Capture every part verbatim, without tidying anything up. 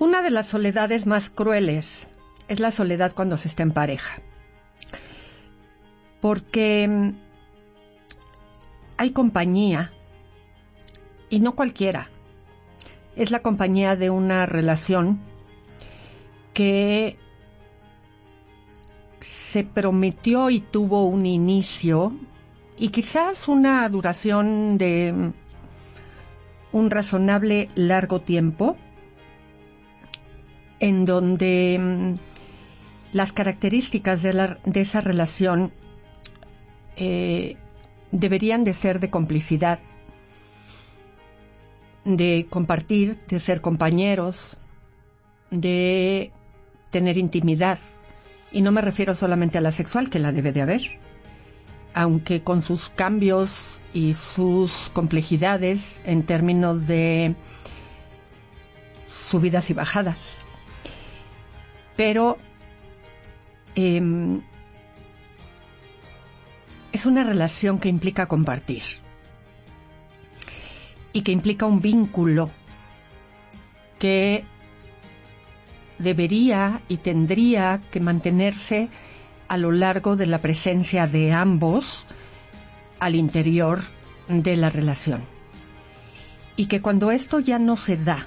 Una de las soledades más crueles es la soledad cuando se está en pareja. Porque hay compañía, y no cualquiera. Es la compañía de una relación que se prometió y tuvo un inicio y quizás una duración de un razonable largo tiempo, en donde mm, las características de, la, de esa relación eh, deberían de ser de complicidad, de compartir, de ser compañeros, de tener intimidad. Y no me refiero solamente a la sexual, que la debe de haber, aunque con sus cambios y sus complejidades en términos de subidas y bajadas. Pero eh, es una relación que implica compartir y que implica un vínculo que debería y tendría que mantenerse a lo largo de la presencia de ambos al interior de la relación. Y que cuando esto ya no se da,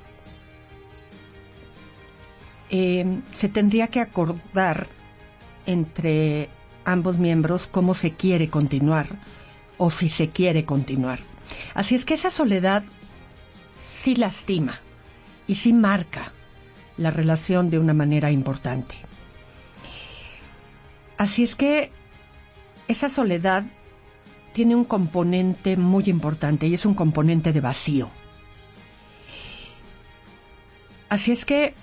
eh, se tendría que acordar entre ambos miembros cómo se quiere continuar o si se quiere continuar. Así es que esa soledad sí lastima y sí marca la relación de una manera importante. Así es que esa soledad tiene un componente muy importante y es un componente de vacío. Así es que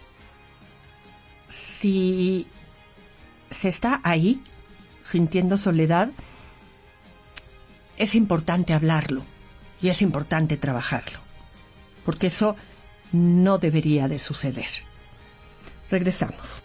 si se está ahí sintiendo soledad, es importante hablarlo y es importante trabajarlo, porque eso no debería de suceder. Regresamos.